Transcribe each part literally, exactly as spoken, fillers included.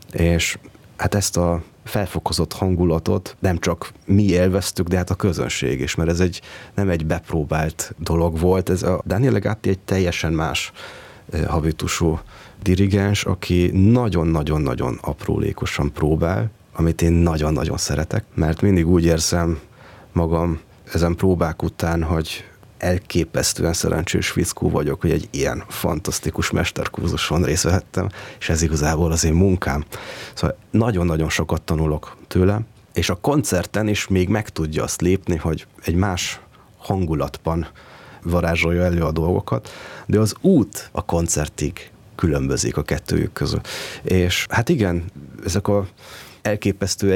És hát ezt a felfokozott hangulatot nem csak mi élveztük, de hát a közönség is, mert ez egy, nem egy bepróbált dolog volt. Ez a Daniele Gatti egy teljesen más habitusú dirigens, aki nagyon-nagyon-nagyon aprólékosan próbál, amit én nagyon-nagyon szeretek, mert mindig úgy érzem magam ezen próbák után, hogy elképesztően szerencsés fickó vagyok, hogy egy ilyen fantasztikus mesterkurzuson részt vehettem, és ez igazából az én munkám. Szóval nagyon-nagyon sokat tanulok tőle, és a koncerten is még meg tudja azt lépni, hogy egy más hangulatban varázsolja elő a dolgokat, de az út a koncertig különbözik a kettőjük között. És hát igen, ezek a elképesztő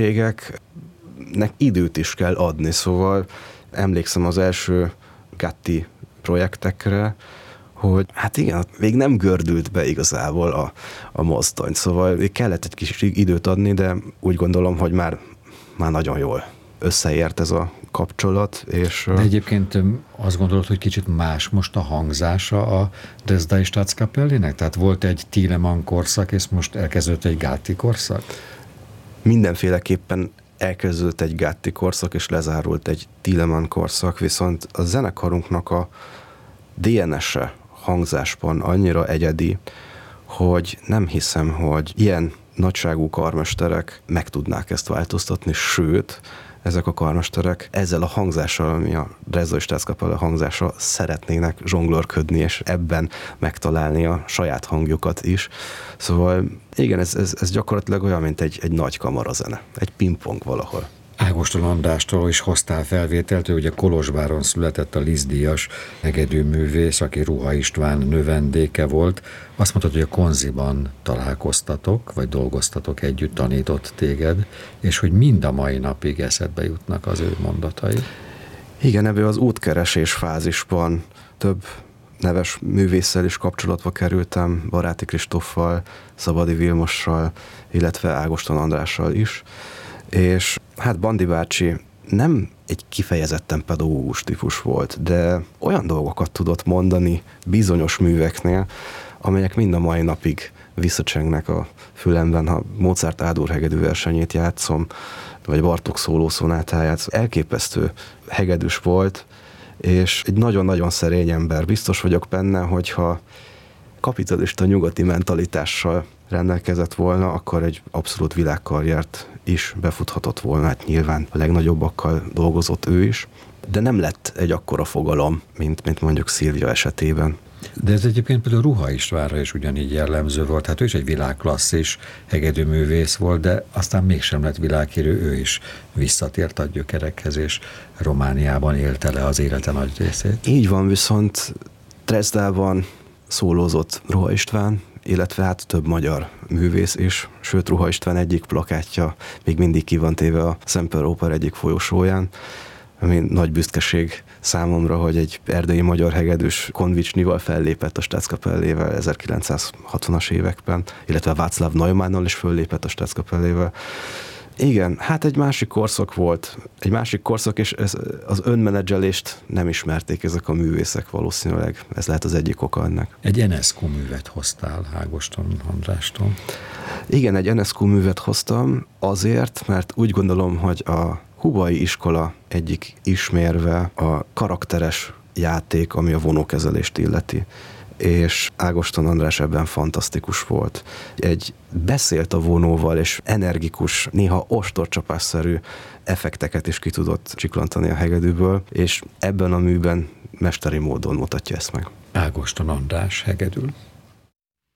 egyéniségeknek időt is kell adni, szóval emlékszem az első Gatti projektekre, hogy hát igen, még nem gördült be igazából a, a mozdony, szóval kellett egy kis időt adni, de úgy gondolom, hogy már, már nagyon jól összeért ez a kapcsolat. És de egyébként azt gondolod, hogy kicsit más most a hangzása a Dresdai Staatskapellének? Tehát volt egy Thielemann korszak, és most elkezdődött egy Gatti korszak? Mindenféleképpen elkezdődött egy Gatti korszak, és lezárult egy Thielemann korszak, viszont a zenekarunknak a dé en es-e hangzásban annyira egyedi, hogy nem hiszem, hogy ilyen nagyságú karmesterek meg tudnák ezt változtatni, sőt, ezek a karmesterek ezzel a hangzással, ami a Dresdai Staatskapelle hangzása, szeretnének zsonglőrködni, és ebben megtalálni a saját hangjukat is. Szóval igen, ez, ez, ez gyakorlatilag olyan, mint egy, egy nagy kamarazene, egy pingpong valahol. Ágoston Andrástól is hoztál felvételt, ő ugye Kolozsváron született, a Liszt-díjas hegedűművész, aki Ruha István növendéke volt. Azt mondtad, hogy a Konziban találkoztatok, vagy dolgoztatok együtt, tanított téged, és hogy mind a mai napig eszedbe jutnak az ő mondatai. Igen, ebből az útkeresés fázisban több neves művésszel is kapcsolatba kerültem, Baráti Kristóffal, Szabadi Vilmossal, illetve Ágoston Andrással is, és hát Bandi bácsi nem egy kifejezetten pedagógus típus volt, de olyan dolgokat tudott mondani bizonyos műveknél, amelyek mind a mai napig visszacsengnek a fülemben, ha Mozart A-dur hegedű versenyét játszom, vagy Bartók szólószonátáját. Elképesztő hegedűs volt, és egy nagyon-nagyon szerény ember. Biztos vagyok benne, hogyha kapitalista nyugati mentalitással rendelkezett volna, akkor egy abszolút világkarriert is befuthatott volna. Hát nyilván a legnagyobbakkal dolgozott ő is, de nem lett egy akkora fogalom, mint, mint mondjuk Szilvia esetében. De ez egyébként például Ruha Istvánra is ugyanígy jellemző volt. Hát ő is egy világklasszis hegedűművész volt, de aztán mégsem lett világhírű, ő is visszatért a gyökerekhez, és Romániában élte le az élete nagy részét. Így van, viszont Dresdában szólózott Ruha István, illetve hát több magyar művész is, sőt Ruha István egyik plakátja még mindig ki van téve a Semper Óper egyik folyosóján, ami nagy büszkeség számomra, hogy egy erdélyi magyar hegedűs Konvicsnival fellépett a Staatskapellével ezerkilencszázhatvanas években, illetve Václav Neumannnal is föllépett a Staatskapellével. Igen, hát egy másik korszak volt, egy másik korszak, és ez, az önmenedzselést nem ismerték ezek a művészek valószínűleg. Ez lehet az egyik oka ennek. Egy Enescu művet hoztál Ágoston Andrástól. Igen, egy Enescu művet hoztam azért, mert úgy gondolom, hogy a Hubai iskola egyik ismérve a karakteres játék, ami a vonókezelést illeti. És Ágoston András ebben fantasztikus volt. Egy beszélt a vonóval, és energikus, néha ostorcsapásszerű effekteket is ki tudott csiklantani a hegedűből, és ebben a műben mesteri módon mutatja ezt meg. Ágoston András hegedül.